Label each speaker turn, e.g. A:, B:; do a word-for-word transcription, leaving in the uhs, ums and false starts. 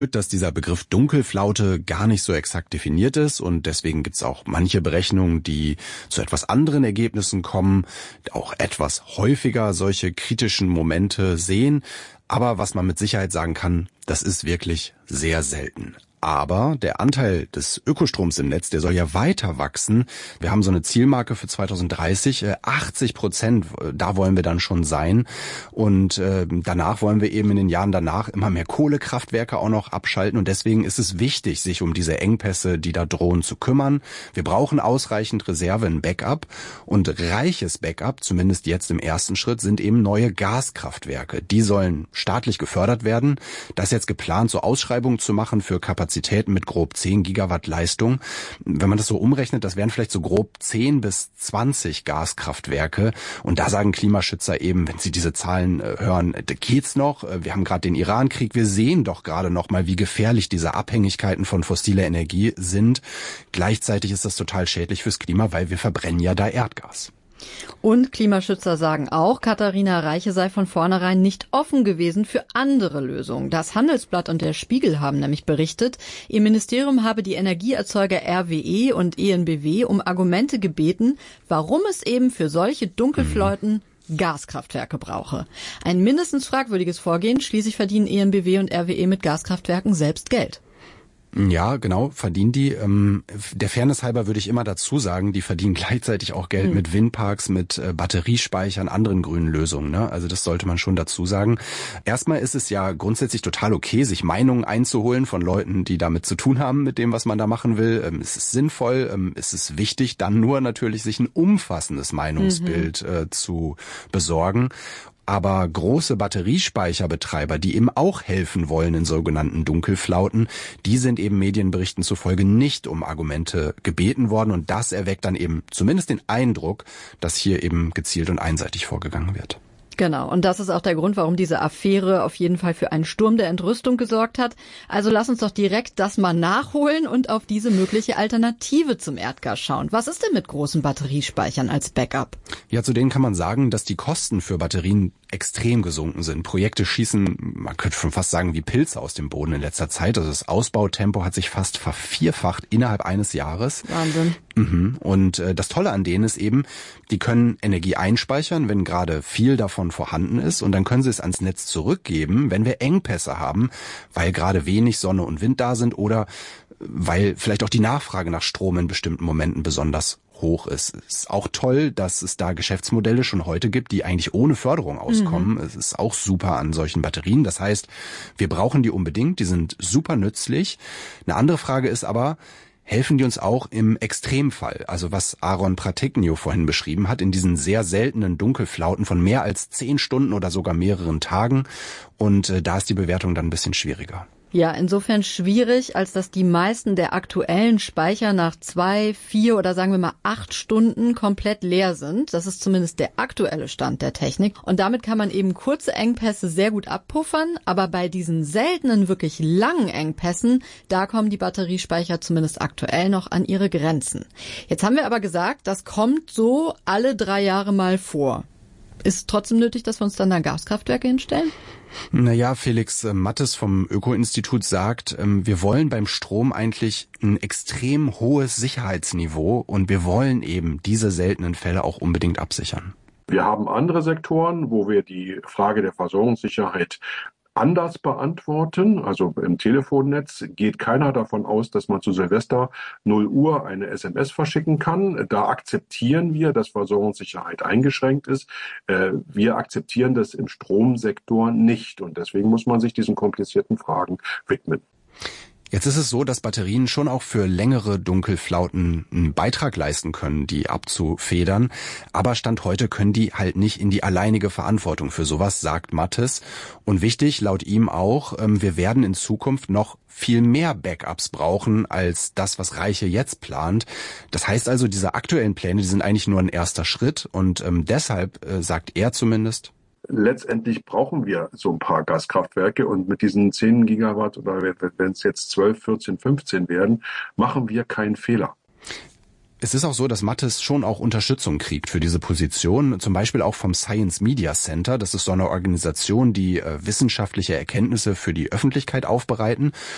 A: dass dieser Begriff Dunkelflaute gar nicht so exakt definiert ist und deswegen gibt's auch manche Berechnungen, die zu etwas anderen Ergebnissen kommen, auch etwas häufiger solche kritischen Momente sehen. Aber was man mit Sicherheit sagen kann, das ist wirklich sehr selten. Aber der Anteil des Ökostroms im Netz, der soll ja weiter wachsen. Wir haben so eine Zielmarke für zweitausenddreißig, achtzig Prozent, da wollen wir dann schon sein. Und äh, danach wollen wir eben in den Jahren danach immer mehr Kohlekraftwerke auch noch abschalten. Und deswegen ist es wichtig, sich um diese Engpässe, die da drohen, zu kümmern. Wir brauchen ausreichend Reserve, ein Backup. Und reiches Backup, zumindest jetzt im ersten Schritt, sind eben neue Gaskraftwerke. Die sollen staatlich gefördert werden. Das ist jetzt geplant, so Ausschreibungen zu machen für Kapazitäten mit grob zehn Gigawatt Leistung. Wenn man das so umrechnet, das wären vielleicht so grob zehn bis zwanzig Gaskraftwerke. Und da sagen Klimaschützer eben, wenn sie diese Zahlen äh, hören, da geht's noch. Wir haben gerade den Iran-Krieg. Wir sehen doch gerade noch mal, wie gefährlich diese Abhängigkeiten von fossiler Energie sind. Gleichzeitig ist das total schädlich fürs Klima, weil wir verbrennen ja da Erdgas.
B: Und Klimaschützer sagen auch, Katharina Reiche sei von vornherein nicht offen gewesen für andere Lösungen. Das Handelsblatt und der Spiegel haben nämlich berichtet, ihr Ministerium habe die Energieerzeuger R W E und E N B W um Argumente gebeten, warum es eben für solche Dunkelflauten Gaskraftwerke brauche. Ein mindestens fragwürdiges Vorgehen, schließlich verdienen E N B W und R W E mit Gaskraftwerken selbst Geld.
A: Ja, genau, verdienen die. Ähm, der Fairness halber würde ich immer dazu sagen, die verdienen gleichzeitig auch Geld mhm. mit Windparks, mit äh, Batteriespeichern, anderen grünen Lösungen. Ne? Also das sollte man schon dazu sagen. Erstmal ist es ja grundsätzlich total okay, sich Meinungen einzuholen von Leuten, die damit zu tun haben, mit dem, was man da machen will. Ähm, es ist sinnvoll, ähm, es ist wichtig, dann nur natürlich sich ein umfassendes Meinungsbild mhm. äh, zu besorgen. Aber große Batteriespeicherbetreiber, die eben auch helfen wollen in sogenannten Dunkelflauten, die sind eben Medienberichten zufolge nicht um Argumente gebeten worden. Und das erweckt dann eben zumindest den Eindruck, dass hier eben gezielt und einseitig vorgegangen wird.
B: Genau, und das ist auch der Grund, warum diese Affäre auf jeden Fall für einen Sturm der Entrüstung gesorgt hat. Also lass uns doch direkt das mal nachholen und auf diese mögliche Alternative zum Erdgas schauen. Was ist denn mit großen Batteriespeichern als Backup?
A: Ja, zu denen kann man sagen, dass die Kosten für Batterien extrem gesunken sind. Projekte schießen, man könnte schon fast sagen, wie Pilze aus dem Boden in letzter Zeit. Also das Ausbautempo hat sich fast vervierfacht innerhalb eines Jahres.
B: Wahnsinn.
A: Mhm. Und äh, das Tolle an denen ist eben, die können Energie einspeichern, wenn gerade viel davon vorhanden ist. Und dann können sie es ans Netz zurückgeben, wenn wir Engpässe haben, weil gerade wenig Sonne und Wind da sind oder weil vielleicht auch die Nachfrage nach Strom in bestimmten Momenten besonders hoch ist. Es ist auch toll, dass es da Geschäftsmodelle schon heute gibt, die eigentlich ohne Förderung auskommen. Mhm. Es ist auch super an solchen Batterien. Das heißt, wir brauchen die unbedingt. Die sind super nützlich. Eine andere Frage ist aber, helfen die uns auch im Extremfall? Also was Aaron Pratiknio vorhin beschrieben hat, in diesen sehr seltenen Dunkelflauten von mehr als zehn Stunden oder sogar mehreren Tagen. Und äh, da ist die Bewertung dann ein bisschen schwieriger.
B: Ja, insofern schwierig, als dass die meisten der aktuellen Speicher nach zwei, vier oder sagen wir mal acht Stunden komplett leer sind. Das ist zumindest der aktuelle Stand der Technik. Und damit kann man eben kurze Engpässe sehr gut abpuffern. Aber bei diesen seltenen, wirklich langen Engpässen, da kommen die Batteriespeicher zumindest aktuell noch an ihre Grenzen. Jetzt haben wir aber gesagt, das kommt so alle drei Jahre mal vor. Ist es trotzdem nötig, dass wir uns dann da Gaskraftwerke hinstellen?
A: Naja, Felix Mattes vom Öko-Institut sagt, wir wollen beim Strom eigentlich ein extrem hohes Sicherheitsniveau und wir wollen eben diese seltenen Fälle auch unbedingt absichern.
C: Wir haben andere Sektoren, wo wir die Frage der Versorgungssicherheit anders beantworten. Also im Telefonnetz geht keiner davon aus, dass man zu Silvester null Uhr eine S M S verschicken kann. Da akzeptieren wir, dass Versorgungssicherheit eingeschränkt ist. Wir akzeptieren das im Stromsektor nicht. Und deswegen muss man sich diesen komplizierten Fragen widmen.
A: Jetzt ist es so, dass Batterien schon auch für längere Dunkelflauten einen Beitrag leisten können, die abzufedern. Aber Stand heute können die halt nicht in die alleinige Verantwortung für sowas, sagt Mattes. Und wichtig, laut ihm auch, wir werden in Zukunft noch viel mehr Backups brauchen als das, was Reiche jetzt plant. Das heißt also, diese aktuellen Pläne, die sind eigentlich nur ein erster Schritt. Und ähm, deshalb, äh, sagt er zumindest,
C: letztendlich brauchen wir so ein paar Gaskraftwerke und mit diesen zehn Gigawatt oder wenn es jetzt zwölf, vierzehn, fünfzehn werden, machen wir keinen Fehler.
A: Es ist auch so, dass Mattes schon auch Unterstützung kriegt für diese Position, zum Beispiel auch vom Science Media Center. Das ist so eine Organisation, die äh, wissenschaftliche Erkenntnisse für die Öffentlichkeit aufbereiten.